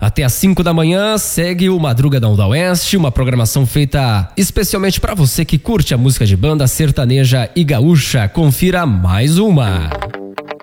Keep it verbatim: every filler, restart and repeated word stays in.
Até às cinco da manhã segue o Madrugadão da Oeste, uma programação feita especialmente para você que curte a música de banda sertaneja e gaúcha. Confira mais uma.